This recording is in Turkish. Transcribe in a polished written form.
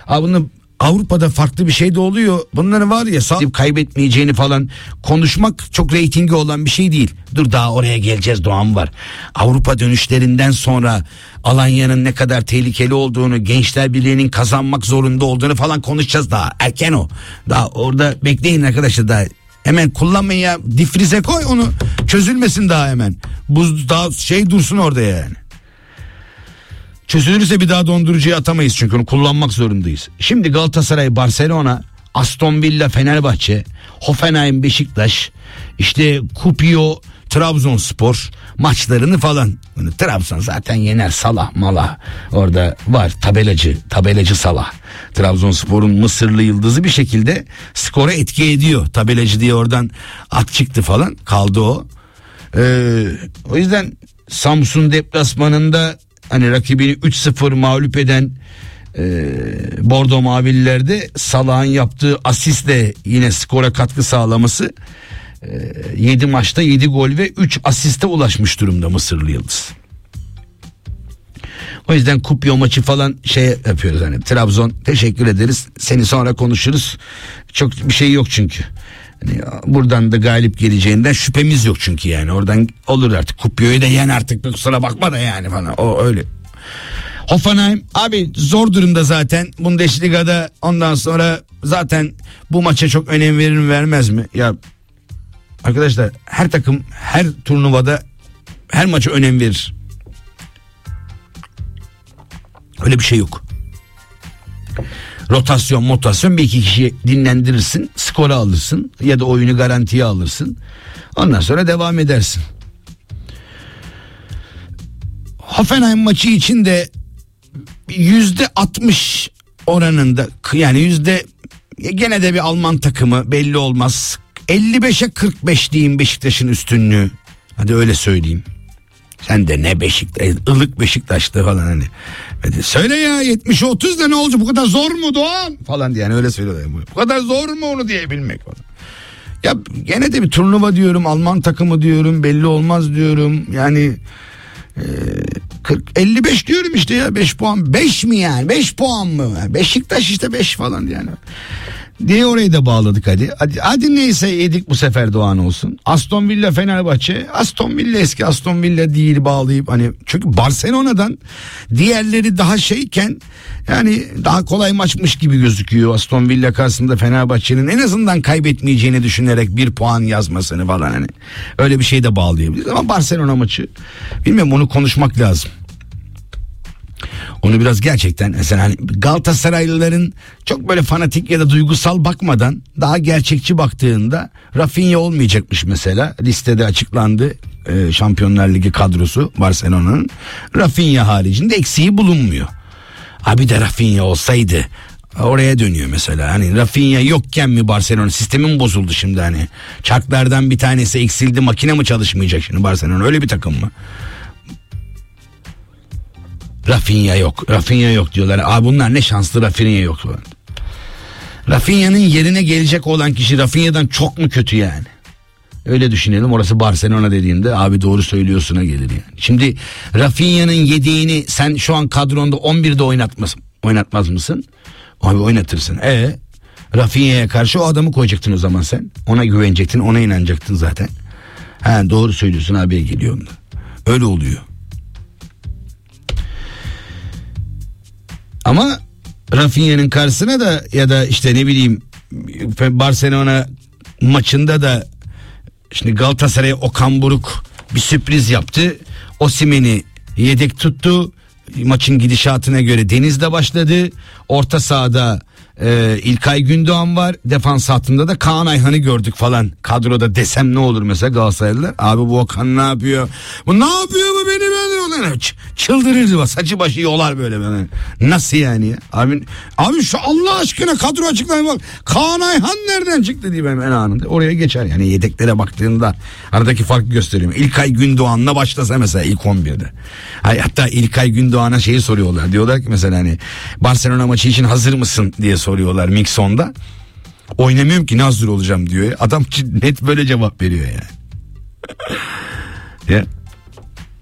Bunu Avrupa'da farklı bir şey de oluyor. Bunların var ya kaybetmeyeceğini falan konuşmak çok reytingi olan bir şey değil. Dur daha oraya geleceğiz, Doğan var. Avrupa dönüşlerinden sonra Alanya'nın ne kadar tehlikeli olduğunu, Gençler Birliği'nin kazanmak zorunda olduğunu falan konuşacağız daha. Erken o. Daha orada bekleyin arkadaşlar daha. Hemen kullanmayın ya, difrize koy onu, çözülmesin daha hemen. Buz daha dursun orada yani. Çözülürse bir daha dondurucuya atamayız çünkü onu kullanmak zorundayız. Şimdi Galatasaray, Barcelona, Aston Villa, Fenerbahçe, Hoffenheim, Beşiktaş, işte Kupio, Trabzonspor maçlarını falan. Trabzon zaten yener, Salah Malah orada var, tabelacı Salah. Trabzonspor'un Mısırlı yıldızı bir şekilde skora etki ediyor. Tabelacı diye oradan at çıktı falan, kaldı o. O yüzden Samsun deplasmanında hani rakibini 3-0 mağlup eden Bordo Mavililer'de Salah'ın yaptığı asistle yine skora katkı sağlaması, 7 maçta 7 gol ve 3 asiste ulaşmış durumda Mısırlı yıldız. O yüzden Kupyo maçı falan yapıyoruz hani, Trabzon teşekkür ederiz, seni sonra konuşuruz. Çok bir şey yok çünkü. Hani buradan da galip geleceğinden şüphemiz yok çünkü yani oradan olur artık. Kupyo'yu da yen artık, kusura bakma da yani falan, o öyle. Hoffenheim abi zor durumda zaten Bundesliga'da, ondan sonra zaten bu maça çok önem verir mi vermez mi? Ya arkadaşlar, her takım her turnuvada her maça önem verir. Öyle bir şey yok. Rotasyon bir iki kişi dinlendirirsin, skora alırsın ya da oyunu garantiye alırsın. Ondan sonra devam edersin. Hoffenheim maçı için de %60 oranında, yani gene de bir Alman takımı, belli olmaz. 55'e 45 diyeyim Beşiktaş'ın üstünlüğü. Hadi öyle söyleyeyim. Sen de ne Beşiktaş, ılık Beşiktaş'ta falan hani. Hadi söyle ya, 70'e 30 da ne olacak, bu kadar zor mu Doğan falan diye, yani öyle söylüyorlar. Bu kadar zor mu onu diyebilmek falan. Ya gene de bir turnuva diyorum, Alman takımı diyorum, belli olmaz diyorum. Yani 55 diyorum işte ya, 5 puan. 5 mi yani? 5 puan mı? Beşiktaş işte 5 falan yani. Diye orayı da bağladık hadi. Hadi neyse, yedik bu sefer, Doğan olsun. Aston Villa, Fenerbahçe. Aston Villa eski Aston Villa değil, bağlayıp hani, çünkü Barcelona'dan diğerleri daha şeyken yani daha kolay maçmış gibi gözüküyor. Aston Villa karşısında Fenerbahçe'nin en azından kaybetmeyeceğini düşünerek 1 puan yazmasını falan, hani öyle bir şey de bağlayabiliriz. Ama Barcelona maçı bilmiyorum, onu konuşmak lazım. Onu biraz gerçekten mesela hani Galatasaraylıların çok böyle fanatik ya da duygusal bakmadan daha gerçekçi baktığında Rafinha olmayacakmış mesela, listede açıklandı. Şampiyonlar Ligi kadrosu Barcelona'nın Rafinha haricinde eksiği bulunmuyor. Abi de Rafinha olsaydı, oraya dönüyor mesela. Hani Rafinha yokken mi Barcelona sistemi mi bozuldu şimdi, hani çarklardan bir tanesi eksildi, makine mi çalışmayacak şimdi Barcelona, öyle bir takım mı? Rafinha yok diyorlar. Abi bunlar ne şanslı, Rafinha yok. Rafinha'nın yerine gelecek olan kişi Rafinha'dan çok mu kötü yani? Öyle düşünelim, orası Barcelona dediğinde abi doğru söylüyorsun'a gelir yani. Şimdi Rafinha'nın yediğini sen şu an kadronda 11'de oynatmaz mısın? Abi oynatırsın. Rafinha'ya karşı o adamı koyacaktın o zaman sen. Ona güvenecektin, ona inanacaktın zaten. Doğru söylüyorsun abiye geliyor onda. Öyle oluyor. Ama Rafinha'nın karşısına da ya da işte ne bileyim Barcelona maçında da şimdi Galatasaray'a Okan Buruk bir sürpriz yaptı. Osimhen'i yedek tuttu. Maçın gidişatına göre Deniz'de başladı. Orta sahada İlkay Gündoğan var. Defans hattında da Kaan Ayhan'ı gördük falan. Kadroda desem ne olur mesela Galatasaraylılar? Abi bu Okan ne yapıyor? Bu ne yapıyor bu beni böyle? Çıldırırdı, saçı başı yolar böyle. Nasıl yani ya? Abi şu Allah aşkına kadro açıklayın bak. Kaan Ayhan nereden çıktı diye benim en anında. Oraya geçer yani, yedeklere baktığında aradaki farkı gösteriyorum. İlkay Gündoğan'la başlasa mesela ilk 11'de. Hatta İlkay Gündoğan'a şeyi soruyorlar. Diyorlar ki mesela hani Barcelona maçı için hazır mısın diye soruyorlar Mikson'da. Oynamıyorum ki, ne hazır olacağım diyor. Adam net böyle cevap veriyor yani. Ya.